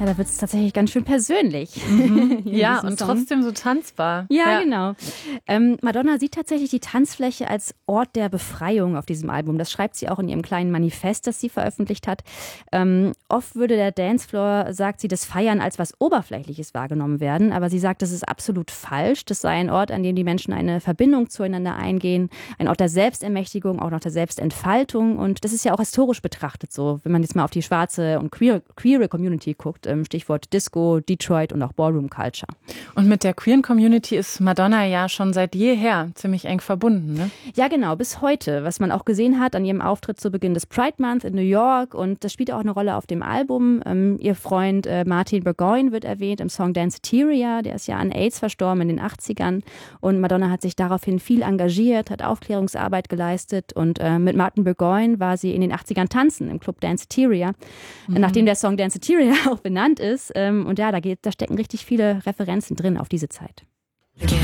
Ja, da wird es tatsächlich ganz schön persönlich. Ja, und trotzdem so tanzbar. Ja, genau. Madonna sieht tatsächlich die Tanzfläche als Ort der Befreiung auf diesem Album. Das schreibt sie auch in ihrem kleinen Manifest, das sie veröffentlicht hat. Oft würde der Dancefloor, sagt sie, das Feiern als was Oberflächliches wahrgenommen werden. Aber sie sagt, das ist absolut falsch. Das sei ein Ort, an dem die Menschen eine Verbindung zueinander eingehen. Ein Ort der Selbstermächtigung, auch noch der Selbstentfaltung. Und das ist ja auch historisch betrachtet so, wenn man jetzt mal auf die schwarze und queere Community guckt. Stichwort Disco, Detroit und auch Ballroom Culture. Und mit der queeren Community ist Madonna ja schon seit jeher ziemlich eng verbunden, ne? Ja, genau, bis heute. Was man auch gesehen hat an ihrem Auftritt zu Beginn des Pride Month in New York. Und das spielt auch eine Rolle auf dem Album. Ihr Freund Martin Burgoyne wird erwähnt im Song Danceteria. Der ist ja an AIDS verstorben in den 80ern. Und Madonna hat sich daraufhin viel engagiert, hat Aufklärungsarbeit geleistet. Und mit Martin Burgoyne war sie in den 80ern tanzen im Club Danceteria. Nachdem der Song Danceteria auch benannt ist. Und ja, da stecken richtig viele Referenzen drin auf diese Zeit. Get